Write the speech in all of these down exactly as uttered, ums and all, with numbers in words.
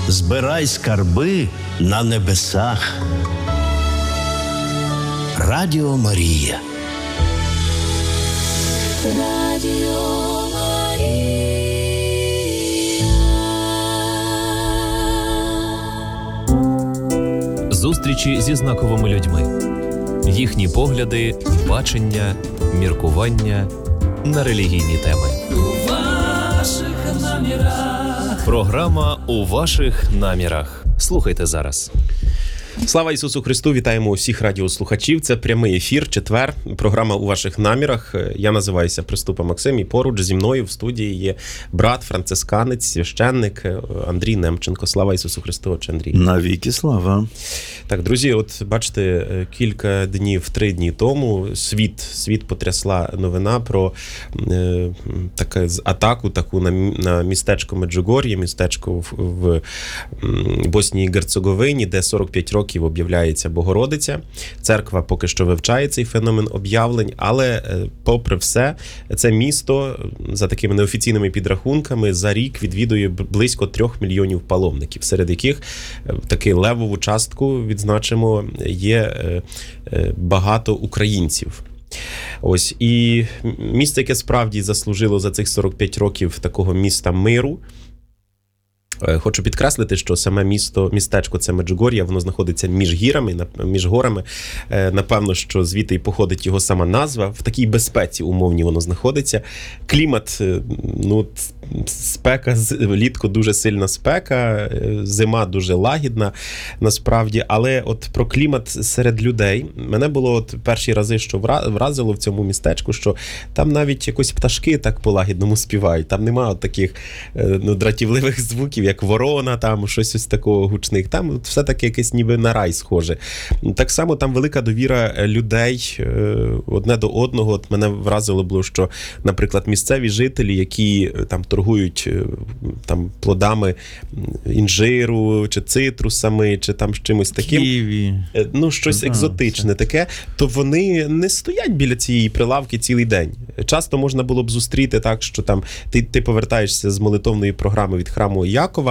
Збирай скарби на небесах. Радіо Марія. Радіо Марія. Зустрічі зі знаковими людьми. Їхні погляди, бачення, міркування на релігійні теми. У ваших намірах. Програма «У ваших намірах». Слухайте зараз. Слава Ісусу Христу! Вітаємо усіх радіослухачів. Це прямий ефір, четвер. Програма «У ваших намірах». Я називаюся Приступа Максим, і поруч зі мною в студії є брат, францисканець, священник Андрій Немченко. Слава Ісусу Христу, отче Андрій! Навіки слава! Так, друзі, от бачите, кілька днів, три дні тому світ, світ потрясла новина про е, таку атаку таку на, на містечко Меджугор'я, містечко в, в Боснії і Герцеговині, де сорок п'ять років об'являється Богородиця. Церква поки що вивчає цей феномен об'явлень, але попри все, це місто, за такими неофіційними підрахунками, за рік відвідує близько трьох мільйонів паломників, серед яких таки левову частку, відзначимо, є багато українців. Ось, і місце, яке справді заслужило за цих сорок п'ять років такого міста миру. Хочу підкреслити, що саме місто, містечко це Меджугор'я, воно знаходиться між гірами, між горами. Напевно, що звідти й походить його сама назва. В такій безпеці умовній воно знаходиться. Клімат, ну, спека, влітку дуже сильна спека, зима дуже лагідна, насправді. Але от про клімат серед людей, мене було от перші рази, що вразило в цьому містечку, що там навіть якось пташки так по-лагідному співають. Там немає от таких, ну, дратівливих звуків, як ворона, там щось ось такого гучних. Там все-таки якесь ніби на рай схоже. Так само там велика довіра людей одне до одного. От мене вразило було, що, наприклад, місцеві жителі, які там торгують там плодами інжиру, чи цитрусами, чи там чимось таким. Ківі. Ну, щось да, екзотичне це. таке, то вони не стоять біля цієї прилавки цілий день. Часто можна було б зустріти так, що там ти, ти повертаєшся з молитовної програми від храму Якова,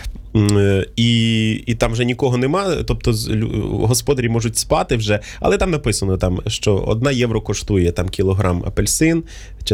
І, і там вже нікого нема, тобто господарі можуть спати вже, але там написано, там, що одна євро коштує там кілограм апельсин,